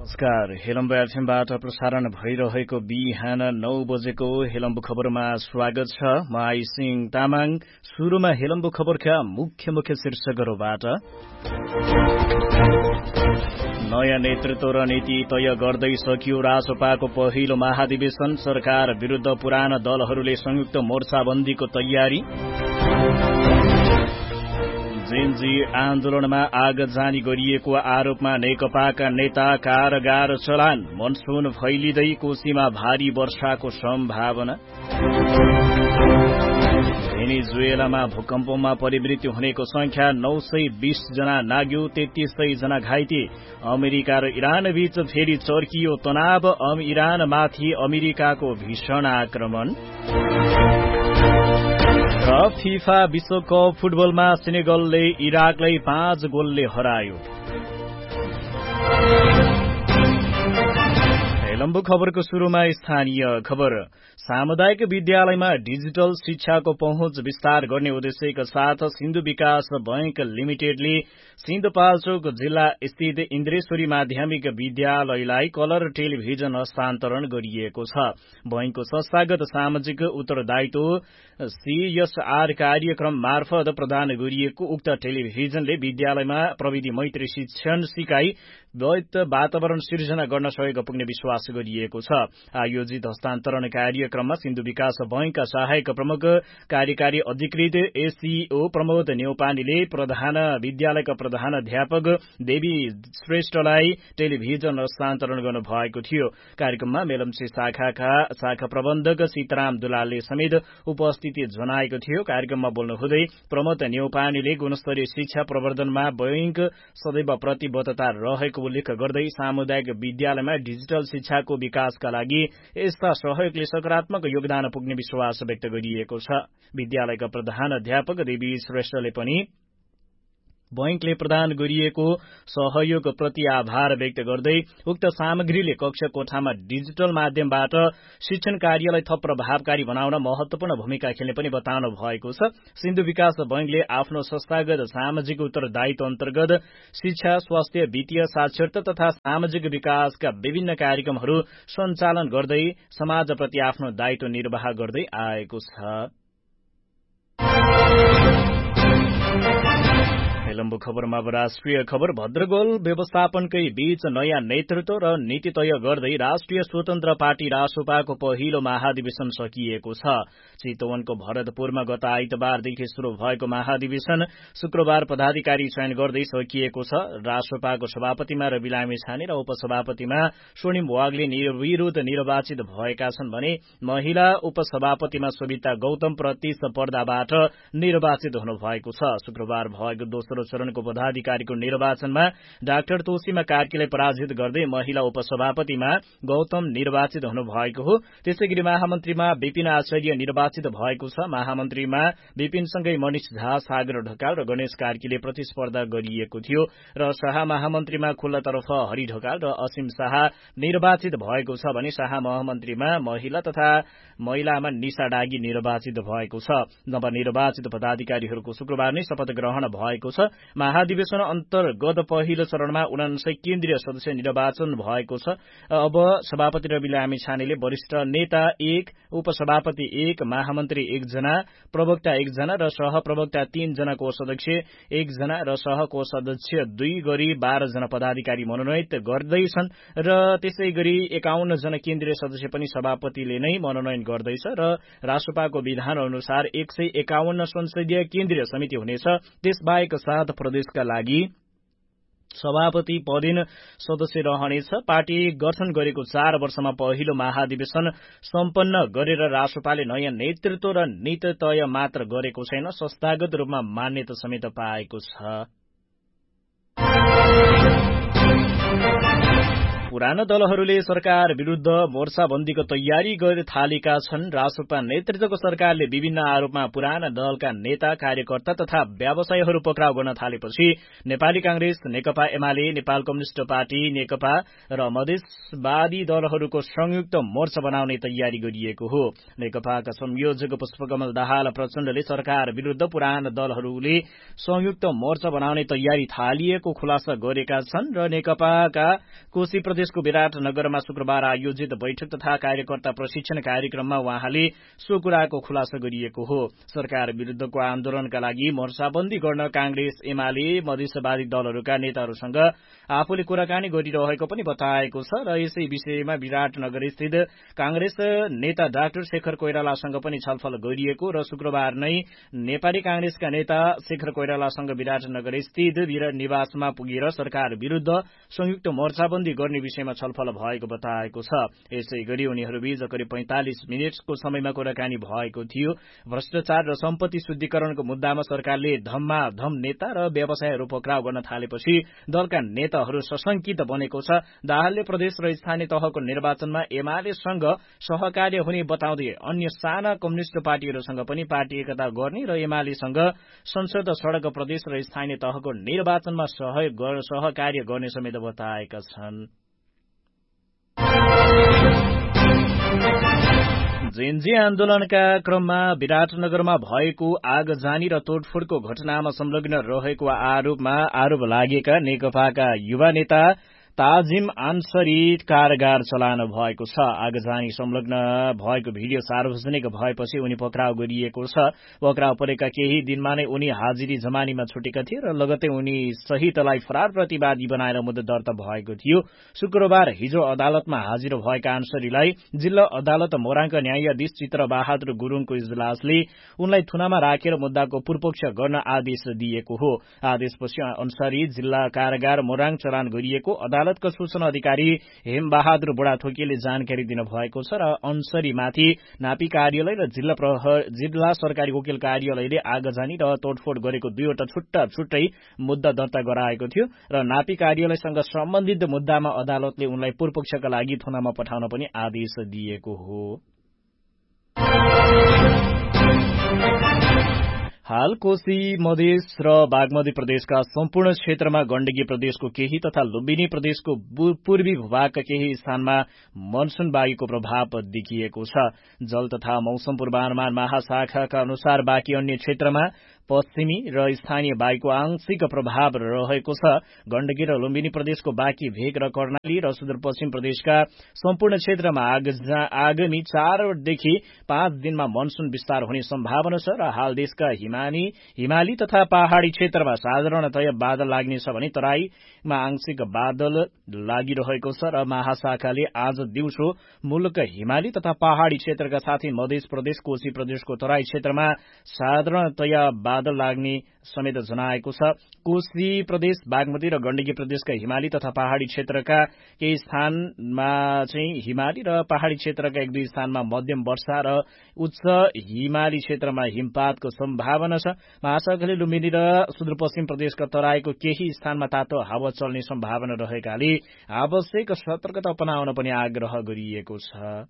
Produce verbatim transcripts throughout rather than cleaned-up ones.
नमस्कार। हेलम्बु एफएमबाट प्रसारण भइरहेको बिहान नौ बजेको हेलम्बु खबरमा स्वागत छ। म आई सिंह तामाङ। सुरुमा हेलम्बु खबरका मुख्य मुख्य शीर्षकहरूबाट। नयाँ नेतृत्व र नीति तय गर्दै सकियो रासपाको पहिलो महाधिवेशन। सरकार विरूद्ध पुराना दलहरूले संयुक्त मोर्चाबन्दीको तयारी। जेनजी आन्दोलनमा आगजनी गरिएको आरोपमा नेकपाका नेता कारागार चलान। मनसुन फैलिँदै कोशीमा भारी वर्षाको सम्भावना। भेनेजुएलामा भूकम्पमा परिमृत्यु हुनेको संख्या नौ सय बीस जना नाग्यो, तेत्तीस सय जना घाइते। अमेरिका र इरान बीच फेरि चर्कियो तनाव। इरानमाथि अमेरिकाको भीषण आक्रमण। र फिफा विश्वकप फुटबलमा सेनेगलले इराकलाई पाँच गोलले हरायो। हेलम्बु खबरको सुरुमा स्थानीय खबर। सामुदायिक विद्यालयमा डिजिटल शिक्षाको पहुँच विस्तार गर्ने उद्देश्यका साथ सिन्धु विकास बैंक लिमिटेडले सिन्धुपाल्चोक जिल्ला स्थित इन्द्रेश्वरी माध्यमिक विद्यालयलाई कलर टेलिभिजन हस्तान्तरण गरिएको छ। बैंकको संस्थागत सामाजिक उत्तरदायित्व सीएसआर कार्यक्रम मार्फत प्रदान गरिएको उक्त टेलिभिजनले विद्यालयमा प्रविधि मैत्री शिक्षण सिकाई द्वैत वातावरण सिर्जना गर्न सहयोग पुग्ने विश्वास गरिएको छ। आयोजित हस्तान्तरण कार्यक्रममा सिन्धु विकास बैंकका सहायक प्रमुख कार्यकारी अधिकृत एसीओ प्रमोद न्यौपानेले प्रधान विद्यालयका प्रधान अध्यापक देवी श्रेष्ठलाई टेलिभिजन हस्तान्तरण गर्नु भएको थियो। कार्यक्रममा मेलम्ची शाखाका शाखा प्रबन्धक सीताराम दुलालले समेत उपस्थिति जनाएको थियो। कार्यक्रममा बोल्नुहुँदै प्रमोद न्यौपानेले गुणस्तरीय शिक्षा प्रवर्धनमा बैंक सदैव प्रतिबद्धता रहेको उल्लेख गर्दै सामुदायिक विद्यालयमा डिजिटल शिक्षाको विकासका लागि यस्ता सहयोगले सकारात्मक योगदान पुग्ने विश्वास व्यक्त गरिएको छ। विद्यालयका प्रधान अध्यापक देवी श्रेष्ठले पनि बैंकले प्रदान गरिएको सहयोगप्रति आभार व्यक्त गर्दै उक्त सामग्रीले कक्षा कोठामा डिजिटल माध्यमबाट शिक्षण कार्यलाई थप प्रभावकारी बनाउन महत्वपूर्ण भूमिका खेल्ने पनि बताउनु भएको छ। सिन्धु विकास बैंकले आफ्नो संस्थागत सामाजिक उत्तरदायित्व अन्तर्गत शिक्षा, स्वास्थ्य, वित्तीय साक्षरता तथा सामाजिक विकासका विभिन्न कार्यक्रमहरू सञ्चालन गर्दै समाजप्रति आफ्नो दायित्व निर्वाह गर्दै आएको छ। हेलम्बु खबरमा अब राष्ट्रिय खबर। भद्रगोल व्यवस्थापनकै बीच नयाँ नेतृत्व र नीति तय गर्दै राष्ट्रिय स्वतन्त्र पार्टी रासोपाको पहिलो महाधिवेशन सकिएको छ। चितवनको भरतपुरमा गत आइतबारदेखि शुरू भएको महाधिवेशन शुक्रबार पदाधिकारी चयन गर्दै सकिएको छ। रासोपाको सभापतिमा रवि लामिछाने र उपसभापतिमा स्वर्णिम वाग्ले निर्विरोध निर्वाचित भएका छन् भने महिला उपसभापतिमा सविता गौतम प्रतिस्पर्धाबाट निर्वाचित हुनुभएको छ। शुक्रबार भएको दोस्रो चरणको पदाधिकारीको निर्वाचनमा डाक्टर तोसीमा कार्कीलाई पराजित गर्दै महिला उपसभापतिमा गौतम निर्वाचित हुनुभएको हो। त्यसैगरी महामन्त्रीमा विपिन आचार्य निर्वाचित भएको छ। महामन्त्रीमा विपिनसँगै मनिष झा, सागर ढकाल र गणेश कार्कीले प्रतिस्पर्धा गरिएको थियो र शाह महामन्त्रीमा खुल्लातर्फ हरि ढकाल र असीम शाह निर्वाचित भएको छ भने शाह महामन्त्रीमा महिला तथा महिलामा निशा डागी निर्वाचित भएको छ। नवनिर्वाचित पदाधिकारीहरूको शुक्रबार नै शपथ ग्रहण भएको छ। महाधिवेशन अन्तर्गत पहिलो चरणमा उनान्सय केन्द्रीय सदस्य निर्वाचन भएको छ। अब सभापति रवि लामिछानेले वरिष्ठ नेता एक, उपसभापति एक, महामन्त्री एकजना, प्रवक्ता एकजना र सहप्रवक्ता तीनजना कोषाध्यक्ष एकजना र सहकोषाध्यक्ष दुई गरी बाह्र जना पदाधिकारी मनोनयन गर्दैछन् र त्यसै गरी एकाउन्न जना केन्द्रीय सदस्य पनि सभापतिले नै मनोनयन गर्दैछ र रासोपाको विधान अनुसार एक सय एकाउन्न संसदीय केन्द्रीय समिति हुनेछ। त्यसबाहेक सात प्रदेशका लागि सभापति पदेन सदस्य रहनेछ। पार्टी गठन गरेको चार वर्षमा पहिलो महाधिवेशन सम्पन्न गरेर रासोपाले नयाँ नेतृत्व र नीति तय मात्र गरेको छैन, संस्थागत रूपमा मान्यता समेत पाएको छ। पुराना दलहरूले सरकार विरूद्ध मोर्चाबन्दीको तयारी गर्न थालेका छन्। रासोपा नेतृत्वको सरकारले विभिन्न आरोपमा पुराना दलका नेता, कार्यकर्ता तथा व्यवसायीहरू पक्राउ गर्न थालेपछि नेपाली कांग्रेस, नेकपा एमाले, नेपाल कम्युनिष्ट पार्टी, नेकपा र मधेसवादी दलहरूको संयुक्त मोर्चा बनाउने तयारी गरिएको हो। नेकपाका संयोजक पुष्पकमल दाहाल प्रचण्डले सरकार विरूद्ध पुराना दलहरूले संयुक्त मोर्चा बनाउने तयारी थालिएको खुलासा गरेका छन् र नेकपाका कोशी प्रदेश प्रदेशको विराटनगरमा शुक्रबार आयोजित बैठक तथा कार्यकर्ता प्रशिक्षण कार्यक्रममा उहाँले सो कुराको खुलासा गरिएको हो। सरकार विरूद्धको आन्दोलनका लागि मोर्चाबन्दी गर्न कांग्रेस एमाले मधेसवादी दलहरूका नेताहरूसँग आफूले कुराकानी गरिरहेको पनि बताएको छ र यसै विषयमा विराटनगर स्थित कांग्रेस नेता डाक्टर शेखर कोइरालासँग पनि छलफल गरिएको र शुक्रबार नै नेपाली कांग्रेसका नेता शेखर कोइरालासँग विराटनगर स्थित निवासमा पुगेर सरकार विरूद्ध संयुक्त मोर्चाबन्दी गर्ने विषयमा छलफल भएको बताएको छ। यसै गरी उनीहरूबीच करिब पैंतालिस मिनटको समयमा कुराकानी भएको थियो। भ्रष्टाचार र सम्पत्ति शुद्धिकरणको मुद्दामा सरकारले धममाधम नेता र व्यवसायहरू पक्राउ गर्न थालेपछि दलका नेताहरू सशंकित बनेको छ। दाहालले प्रदेश र स्थानीय तहको निर्वाचनमा एमालेसँग सहकार्य हुने बताउँदै अन्य साना कम्युनिष्ट पार्टीहरूसँग पनि पार्टी एकता गर्ने र एमालेसँग संसद सड़क प्रदेश र स्थानीय तहको निर्वाचनमा सहकार्य गर्ने समेत बताएका छन्। जेएनजी आन्दोलनका क्रममा विराटनगरमा भएको आगजानी र तोडफोडको घटनामा संलग्न रहेको आरोपमा आरोप लागेका नेकपाका युवा नेता ताजिम आन्सरी कारागार चलान भएको छ। आगजानी संलग्न भएको भिडियो सार्वजनिक भएपछि उनी पक्राउ गरिएको छ। पक्राउ परेका केही दिनमा नै उनी हाजिरी जमानीमा छुटेका थिए र लगतै उनी सहितलाई फरार प्रतिवादी बनाएर मुद्दा दर्ता भएको थियो। शुक्रबार हिजो अदालतमा हाजिर भएका आन्सरीलाई जिल्ला अदालत मोराङका न्यायाधीश चित्र बहादुर गुरूङको इजलासले उनलाई थुनामा राखेर मुद्दाको पूर्वपक्ष गर्न आदेश दिएको हो। आदेशपछि अन्सारी जिल्ला कारागार मोराङ चलान गरिएको अदालतका सूचना अधिकारी हेमबहादुर बुढाथोकीले जानकारी दिनुभएको छ र अन्सरीमाथि नापी कार्यालय र जिल्ला जिल्ला सरकारी वकिल कार्यालयले आगजनी र तोडफोड गरेको दुईवटा छुट्टा छुट्टै मुद्दा दर्ता गराएको थियो र नापी कार्यालयसँग सम्बन्धित मुद्दामा अदालतले उनलाई पूर्वपक्षका लागि थुनामा पठाउन पनि आदेश दिएको हो। हाल कोशी मधेस र बागमती प्रदेशका सम्पूर्ण क्षेत्रमा गण्डकी प्रदेशको केही तथा लुम्बिनी प्रदेशको पूर्वी भूभागका केही स्थानमा मनसून वायुको प्रभाव देखिएको छ। जल तथा मौसम पूर्वानुमान महाशाखाका अनुसार बाँकी अन्य क्षेत्रमा पश्चिमी र स्थानीय वायुको आंशिक प्रभाव रहेको छ। गण्डकी र लुम्बिनी प्रदेशको बाँकी भेग र कर्णाली र सुदूरपश्चिम प्रदेशका सम्पूर्ण क्षेत्रमा आगामी चारदेखि पाँच दिनमा मनसून विस्तार हुने सम्भावना छ र हाल देशका हिमाली हिमाली तथा पहाड़ी क्षेत्रमा साधारणतया बादल लाग्ने छ भने तराईमा आंशिक बादल लागिरहेको छ र महाशाखाले आज दिउँसो मुलुक हिमाली तथा पहाड़ी क्षेत्रका साथै मध्य प्रदेश कोशी प्रदेशको तराई क्षेत्रमा साधारणतया बादल लाग्ने समेत जनाएको छ। कोशी प्रदेश बागमती र गण्डकी प्रदेशका हिमाली तथा पहाड़ी क्षेत्रका केही स्थानमा चाहिँ हिमाली र पहाड़ी क्षेत्रका एक दुई स्थानमा मध्यम वर्षा र उच्च हिमाली क्षेत्रमा हिमपातको सम्भावना छ। महाशाखाले लुम्बिनी र सुदूरपश्चिम प्रदेशका तराईको केही स्थानमा तातो हावा चल्ने सम्भावना रहेकाले आवश्यक सतर्कता अपनाउन पनि आग्रह गरिएको छ।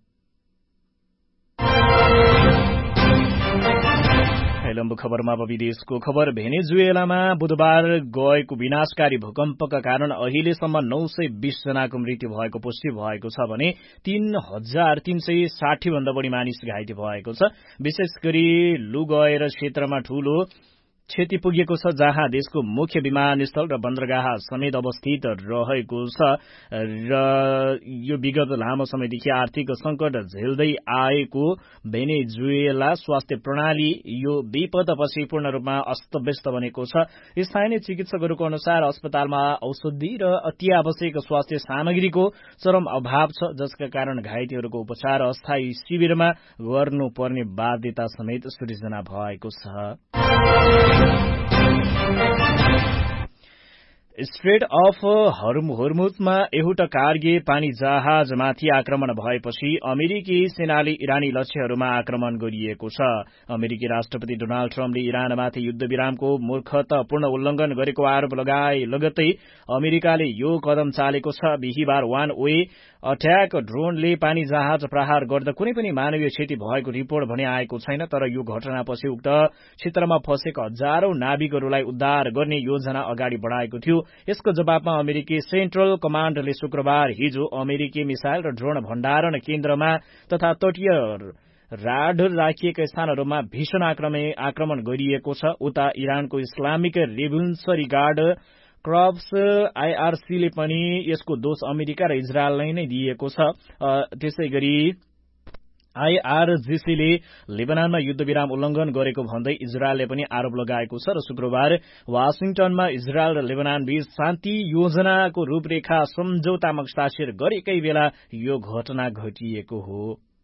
लम्बु खबरमा अब विदेशको खबर। भेनेजुएलामा बुधबार गएको विनाशकारी भूकम्पका कारण अहिलेसम्म नौ सय बीस जनाको मृत्यु भएको पुष्टि भएको छ भने तीन हजार तीन सय साठी भन्दा बढ़ी मानिस घाइते भएको छ। विशेष गरी लुगएर क्षेत्रमा ठूलो क्षति पुगेको छ, जहाँ देशको मुख्य विमानस्थल र बन्दरगाह समेत अवस्थित रहेको छ र यो विगत लामो समयदेखि आर्थिक संकट झेल्दै आएको भेनेजुएला स्वास्थ्य प्रणाली यो विपदपछि पूर्ण रूपमा अस्तव्यस्त बनेको छ। स्थानीय चिकित्सकहरूको अनुसार अस्पतालमा औषधि र अति आवश्यक स्वास्थ्य सामग्रीको चरम अभाव छ, जसका कारण घाइतेहरूको उपचार अस्थायी शिविरमा गर्नुपर्ने बाध्यता समेत सृजना भएको छ। स्ट्रेट अफ हर्मुजमा एउटा कारगिल पानी जहाजमाथि आक्रमण भएपछि अमेरिकी सेनाले इरानी लक्ष्यहरूमा आक्रमण गरिएको छ। अमेरिकी राष्ट्रपति डोनाल्ड ट्रम्पले इरानमाथि युद्ध विरामको मूर्खतापूर्ण उल्लंघन गरेको आरोप लगाए लगत्तै अमेरिकाले यो कदम चालेको छ। बिहिबार वान वे अट्याक ड्रोनले पानी जहाज प्रहार गर्दा कुनै पनि मानवीय क्षति भएको रिपोर्ट भने आएको छैन, तर यो घटनापछि उक्त क्षेत्रमा फँसेका हजारौं नाविकहरूलाई उद्धार गर्ने योजना अगाडि बढ़ाएको थियो। यसको जवाबमा अमेरिकी सेन्ट्रल कमाण्डले शुक्रबार हिजो अमेरिकी मिसाइल र ड्रोन भण्डारण केन्द्रमा तथा तटीय राड राखिएका स्थानहरूमा भीषण आक्रमण गरिएको छ। उता इरानको इस्लामिक रेभोल्युसनरी गार्ड क्रप्स आईआरसीले पनि यसको दोष अमेरिका र इजरायललाई नै दिएको छ। त्यसै गरी आईआरजीसीले लेबनानमा युद्धविराम उल्लंघन गरेको भन्दै इजरायलले पनि आरोप लगाएको छ र शुक्रबार वाशिंगटनमा इजरायल र लेबनान बीच शान्ति योजनाको रूपरेखा सम्झौतामा हस्ताक्षर गरेकै बेला यो घटना घटिएको हो।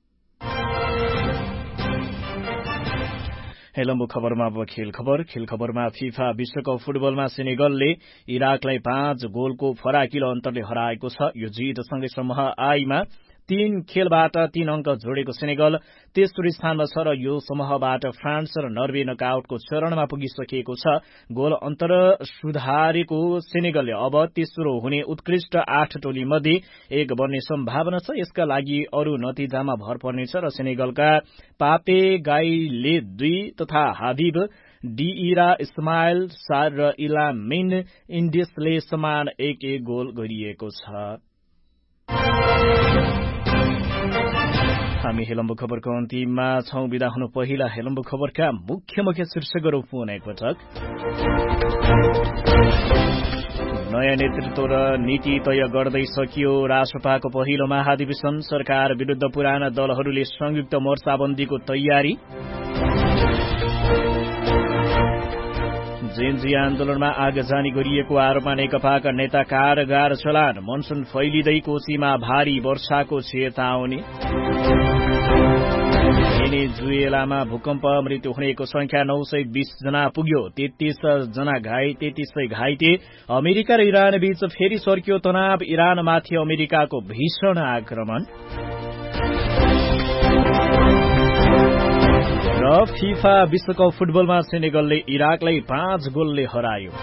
हेलम्बु खबरमा अब खेल खबर खेल खबरमा फिफा विश्वकप फुटबलमा सेनेगलले इराकलाई पाँच गोलको फराकिलो अन्तरले हराएको छ। यो जितसँगै समूह आईमा तीन खेलबाट तीन अंक जोडेको सेनेगल तेस्रो स्थानमा छ र यो समूहबाट फ्रान्स र नर्वे नकआउटको चरणमा पुगिसकेको छ। गोल अन्तर सुधारेको सेनेगलले अब तेस्रो हुने उत्कृष्ट आठ टोली मध्ये एक बन्ने सम्भावना छ। यसका लागि अरू नतिजामा भर पर्नेछ र सेनेगलका पापे गाईले दुई तथा हाबिब डिइरा इस्माइल सार र इलामिन इन्डिसले समान एक एक गोल गरिएको छ। हामी हेलम्बु खबरको अन्तिममा छौं। विदा हुनु पहिला हेलम्बु खबरका मुख्य मुख्य शीर्षकहरू पुनः एकपटक। नयाँ नेतृत्व र नीति तय गर्दै सकियो राष्ट्रपाको पहिलो महाधिवेशन। सरकार विरुद्ध पुराना दलहरूले संयुक्त मोर्चाबन्दीको तयारी। जेएनजी आन्दोलनमा आगजनी गरिएको आरोपमा नेकपाका नेता कारागार चलान। मनसुन फैलिँदै कोशीमा भारी वर्षाको चेतावनी। भेनेजुएलामा भूकम्प मृत्यु हुनेको संख्या नौ सय बीस जना पुग्यो। तेत्तीस जना घाइते तेत्तीस सय घाइते। अमेरिका र इरान बीच फेरि सर्कियो तनाव। इरानमाथि अमेरिकाको भीषण आक्रमण। र फिफा विश्वकप फुटबलमा सेनेगलले इराकलाई पाँच गोलले हरायो।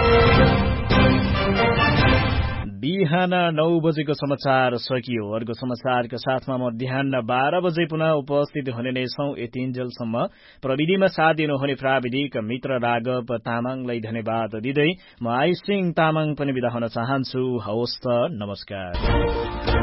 बिहान नौ बजेको समाचार सकियो। अर्को समाचारका साथमा म बिहान बाह्र बजे पुनः उपस्थित हुने नै छौं। यतिन्जेलसम्म प्रविधिमा साथ दिनुहुने प्राविधिक मित्र राघव तामाङलाई धन्यवाद दिँदै म आइसिङ तामाङ पनि बिदा हुन चाहन्छु। हवस् त, नमस्कार।